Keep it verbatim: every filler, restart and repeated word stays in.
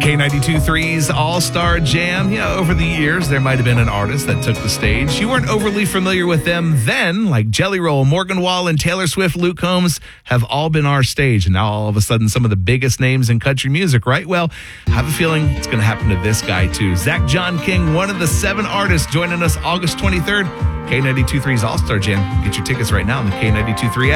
K ninety-two three's All-Star Jam. You know, over the years, there might have been an artist that took the stage. You weren't overly familiar with them then, like Jelly Roll, Morgan Wallen, Taylor Swift, Luke Combs have all been our stage. And now all of a sudden, some of the biggest names in country music, right? Well, I have a feeling it's going to happen to this guy too. Zach John King, one of the seven artists joining us August twenty-third. K ninety-two three's All-Star Jam. Get your tickets right now on the K ninety-two three app.